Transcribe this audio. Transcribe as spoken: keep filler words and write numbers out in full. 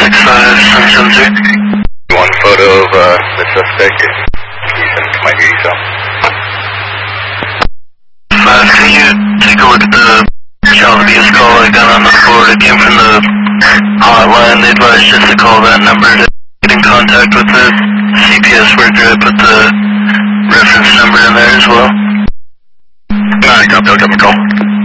six five seven seven three. One photo of uh, the suspect. Can you send it to my duty cell? Five, can you take a look at the child abuse call I got on the board? It came from the hotline. They advised just to call that number to get in contact with the C P S worker. I put the reference number in there as well.